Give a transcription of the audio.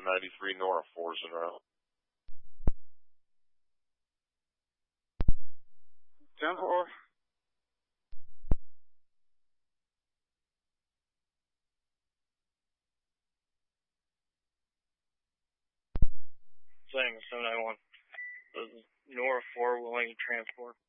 93 Nora 4's en route. 10-4. Same, 791. This is Nora 4 willing to transport.